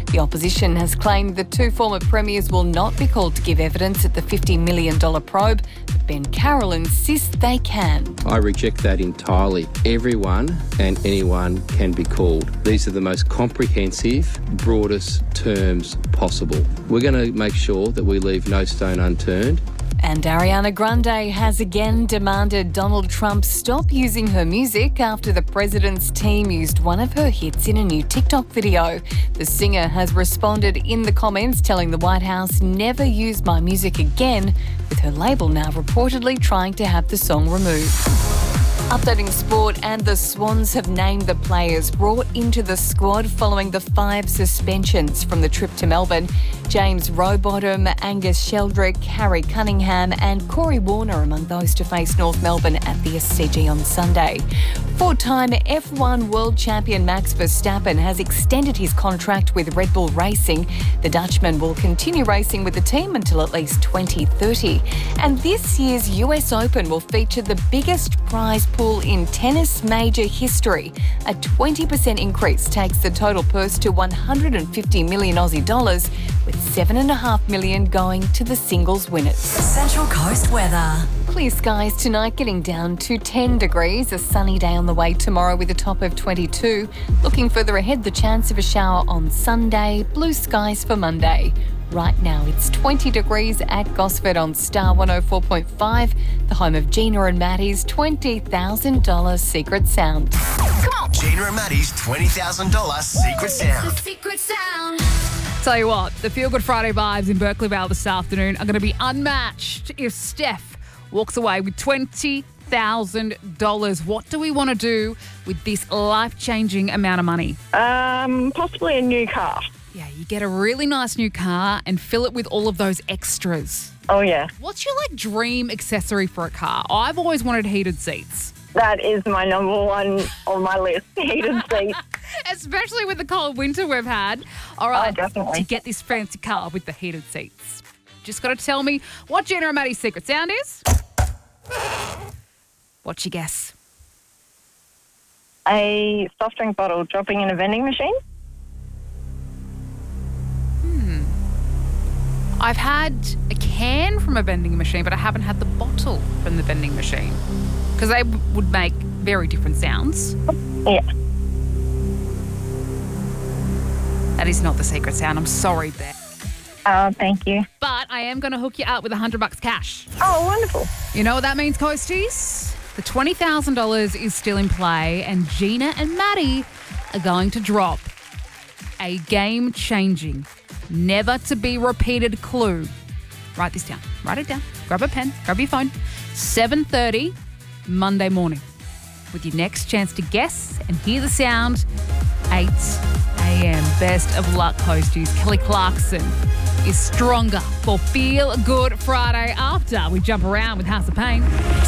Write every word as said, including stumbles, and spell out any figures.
The opposition has claimed the two former premiers will not be called to give evidence at the fifty million dollars probe, but Ben Carroll insists they can. I reject that entirely. Everyone and anyone can be called. These are the most comprehensive, broadest terms possible. We're going to make sure that we leave no stone unturned. And Ariana Grande has again demanded Donald Trump stop using her music after the president's team used one of her hits in a new TikTok video. The singer has responded in the comments telling the White House never use my music again, with her label now reportedly trying to have the song removed. Updating sport, and the Swans have named the players brought into the squad following the five suspensions from the trip to Melbourne. James Rowbottom, Angus Sheldrick, Harry Cunningham and Corey Warner among those to face North Melbourne at the S C G on Sunday. Four-time F one world champion Max Verstappen has extended his contract with Red Bull Racing. The Dutchman will continue racing with the team until at least twenty thirty. And this year's U S Open will feature the biggest prize pool in tennis major history. A twenty percent increase takes the total purse to one hundred fifty million Aussie dollars, with seven point five million going to the singles winners. Central Coast weather. Clear skies tonight, getting down to ten degrees. A sunny day on the way tomorrow with a top of twenty-two. Looking further ahead, the chance of a shower on Sunday. Blue skies for Monday. Right now, it's twenty degrees at Gosford on Star one oh four point five, the home of Gina and Maddie's twenty thousand dollars secret sound. Come on. Gina and Maddie's twenty thousand dollars secret sound. The secret sound. Tell you what, the Feel Good Friday vibes in Berkeley Vale this afternoon are going to be unmatched if Steph walks away with twenty thousand dollars. What do we want to do with this life-changing amount of money? Um, possibly a new car. Yeah, you get a really nice new car and fill it with all of those extras. Oh, yeah. What's your, like, dream accessory for a car? I've always wanted heated seats. That is my number one on my list, heated seats. Especially with the cold winter we've had. All right, Oh, definitely. to get this fancy car with the heated seats, just got to tell me what Gina and Maddie's secret sound is. What's your guess? A soft drink bottle dropping in a vending machine. I've had a can from a vending machine, but I haven't had the bottle from the vending machine because they w- would make very different sounds. Yeah. That is not the secret sound. I'm sorry, Beth. Oh, thank you. But I am going to hook you up with a hundred bucks cash. Oh, wonderful. You know what that means, Coasties? The twenty thousand dollars is still in play, and Gina and Maddie are going to drop a game-changing, never-to-be-repeated clue. Write this down. Write it down. Grab a pen. Grab your phone. seven thirty Monday morning with your next chance to guess and hear the sound. eight a.m. Best of luck, Coasties. Kelly Clarkson is stronger for Feel Good Friday after we jump around with House of Pain.